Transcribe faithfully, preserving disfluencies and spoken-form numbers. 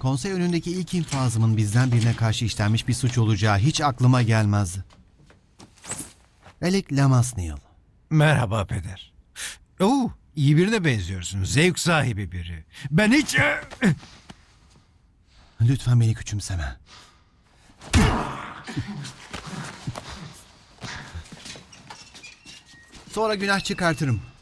Konsey önündeki ilk infazımın bizden birine karşı işlenmiş bir suç olacağı hiç aklıma gelmezdi. Alec Lamasnil. Merhaba peder. Oo, iyi birine benziyorsun. Zevk sahibi biri. Ben hiç... Lütfen beni küçümseme. Sonra günah çıkartırım.